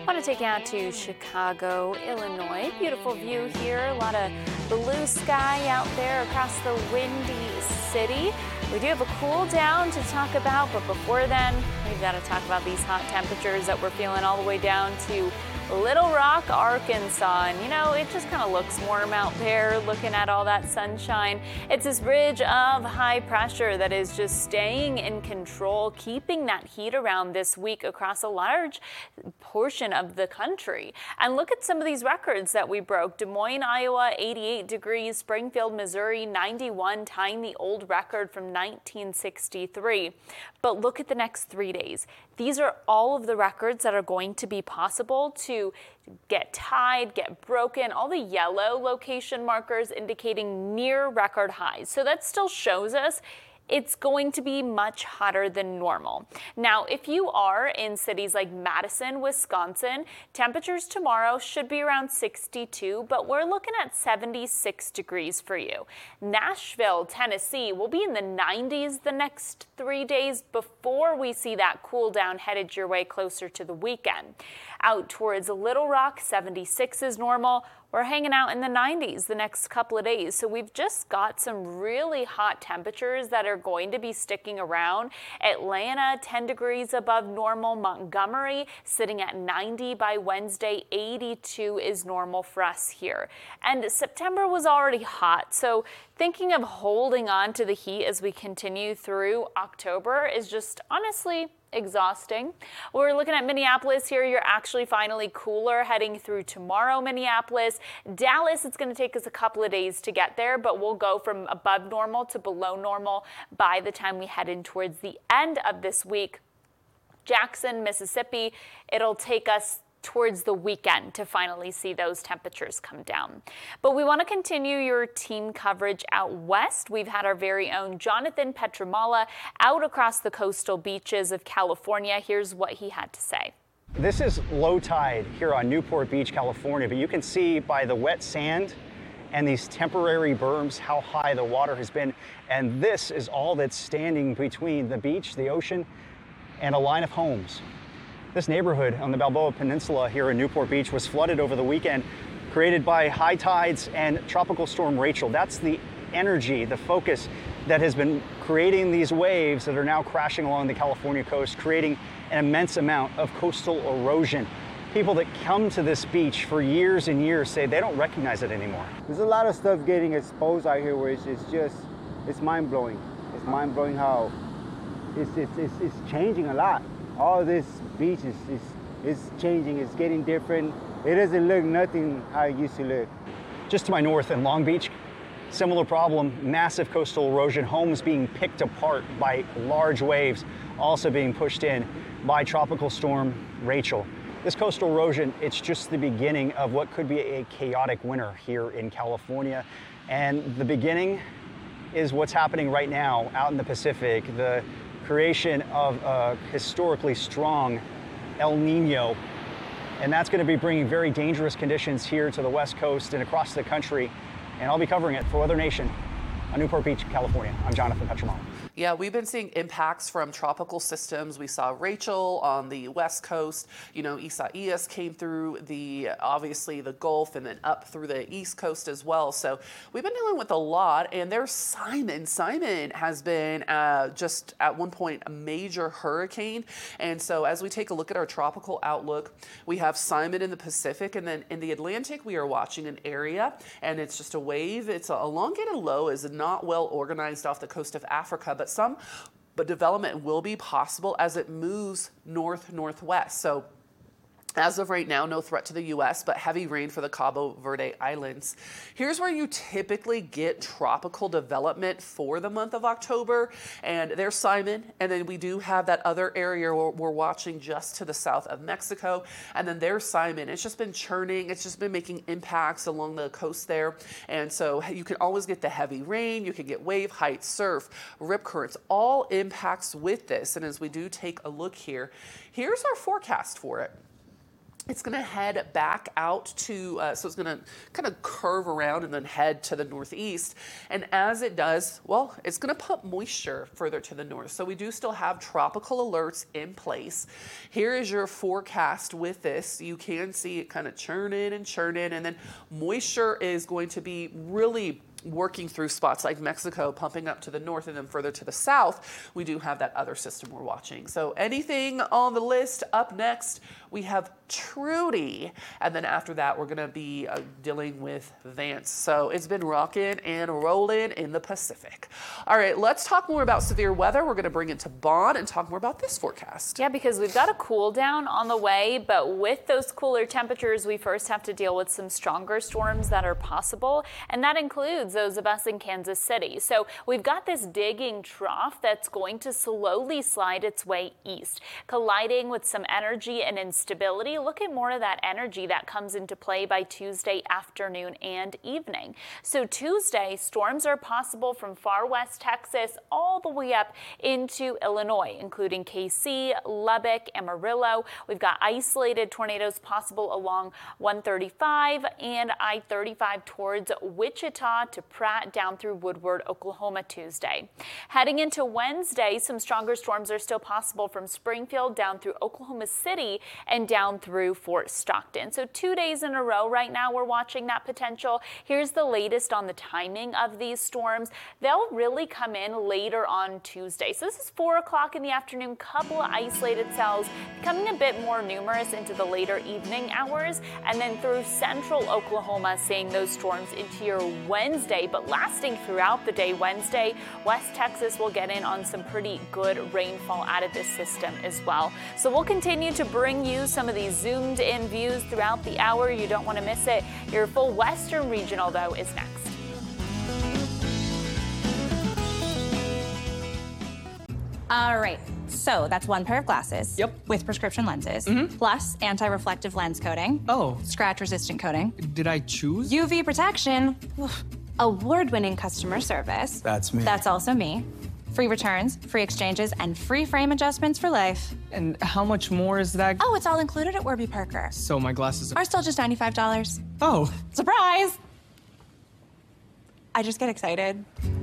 Want to take you out to Chicago, Illinois. Beautiful view here. A lot of blue sky out there across the windy city. We do have a cool down to talk about, but before then, we've got to talk about these hot temperatures that we're feeling all the way down to Little Rock, Arkansas. And you know, it just kind of looks warm out there looking at all that sunshine. It's this ridge of high pressure that is just staying in control, keeping that heat around this week across a large portion of the country. And look at some of these records that we broke. Des Moines, Iowa, 88 degrees. Springfield, Missouri, 91, tying the old record from 1963. But look at the next 3 days. These are all of the records that are going to be possible to get tied, get broken, all the yellow location markers indicating near record highs. So that still shows us it's going to be much hotter than normal. Now, if you are in cities like Madison, Wisconsin, temperatures tomorrow should be around 62, but we're looking at 76 degrees for you. Nashville, Tennessee will be in the 90s the next 3 days before we see that cool down headed your way closer to the weekend. Out towards Little Rock, 76 is normal. We're hanging out in the 90s the next couple of days. So we've just got some really hot temperatures that are going to be sticking around. Atlanta, 10 degrees above normal. Montgomery sitting at 90 by Wednesday. 82 is normal for us here. And September was already hot. So thinking of holding on to the heat as we continue through October is just honestly exhausting. We're looking at Minneapolis here. You're actually finally cooler heading through tomorrow, Minneapolis. Dallas, it's going to take us a couple of days to get there, but we'll go from above normal to below normal by the time we head in towards the end of this week. Jackson, Mississippi, it'll take us towards the weekend to finally see those temperatures come down. But we want to continue your team coverage out west. We've had our very own Jonathan Petramala out across the coastal beaches of California. Here's what he had to say. This is low tide here on Newport Beach, California, but you can see by the wet sand and these temporary berms how high the water has been. And this is all that's standing between the beach, the ocean, and a line of homes. This neighborhood on the Balboa Peninsula here in Newport Beach was flooded over the weekend, created by high tides and Tropical Storm Rachel. That's the energy, the focus that has been creating these waves that are now crashing along the California coast, creating an immense amount of coastal erosion. People that come to this beach for years and years say they don't recognize it anymore. There's a lot of stuff getting exposed out here where it's mind-blowing. It's mind-blowing how it's changing a lot. All this beach is changing, it's getting different. It doesn't look nothing how it used to look. Just to my north in Long Beach, similar problem, massive coastal erosion, homes being picked apart by large waves, also being pushed in by Tropical Storm Rachel. This coastal erosion, it's just the beginning of what could be a chaotic winter here in California. And the beginning is what's happening right now out in the Pacific, the creation of a historically strong El Nino. And that's going to be bringing very dangerous conditions here to the West Coast and across the country. And I'll be covering it for Weather Nation on Newport Beach, California. I'm Jonathan Petramala. Yeah, we've been seeing impacts from tropical systems. We saw Rachel on the West Coast. You know, Isaias came through obviously the Gulf and then up through the East Coast as well. So we've been dealing with a lot. And there's Simon. Simon has been just at one point a major hurricane. And so as we take a look at our tropical outlook, we have Simon in the Pacific. And then in the Atlantic, we are watching an area. And it's just a wave. It's an elongated low, is not well organized off the coast of Africa. But development will be possible as it moves north-northwest. So as of right now, no threat to the U.S., but heavy rain for the Cabo Verde Islands. Here's where you typically get tropical development for the month of October. And there's Simon. And then we do have that other area we're watching just to the south of Mexico. And then there's Simon. It's just been churning. It's just been making impacts along the coast there. And so you can always get the heavy rain. You can get wave height, surf, rip currents, all impacts with this. And as we do take a look here, here's our forecast for it. It's going to head back out to, so it's going to kind of curve around and then head to the northeast. And as it does, well, it's going to pump moisture further to the north. So we do still have tropical alerts in place. Here is your forecast with this. You can see it kind of churning, and then moisture is going to be really working through spots like Mexico, pumping up to the north, and then further to the south, we do have that other system we're watching. So anything on the list up next, we have Trudy, and then after that, we're going to be dealing with Vance. So it's been rocking and rolling in the Pacific. All right, let's talk more about severe weather. We're going to bring it to Bon and talk more about this forecast. Yeah, because we've got a cool down on the way, but with those cooler temperatures, we first have to deal with some stronger storms that are possible, and that includes those of us in Kansas City. So we've got this digging trough that's going to slowly slide its way east, colliding with some energy and instability. Look at more of that energy that comes into play by Tuesday afternoon and evening. So Tuesday, storms are possible from far west Texas all the way up into Illinois, including KC, Lubbock, Amarillo. We've got isolated tornadoes possible along 135 and I-35 towards Wichita to Pratt down through Woodward, Oklahoma Tuesday. Heading into Wednesday, some stronger storms are still possible from Springfield down through Oklahoma City and down through Fort Stockton. So 2 days in a row right now we're watching that potential. Here's the latest on the timing of these storms. They'll really come in later on Tuesday. So this is 4 o'clock in the afternoon, couple of isolated cells becoming a bit more numerous into the later evening hours, and then through central Oklahoma seeing those storms into your Wednesday, but lasting throughout the day Wednesday. West Texas will get in on some pretty good rainfall out of this system as well. So we'll continue to bring you some of these zoomed in views throughout the hour. You don't want to miss it. Your full Western Regional, though, is next. All right, so that's one pair of glasses. Yep. With prescription lenses, plus anti-reflective lens coating. Oh. Scratch-resistant coating. Did I choose? UV protection. Award-winning customer service. That's me. That's also me. Free returns, free exchanges, and free frame adjustments for life. And how much more is that? Oh, it's all included at Warby Parker. So my glasses Are still just $95. Oh. Surprise! I just get excited.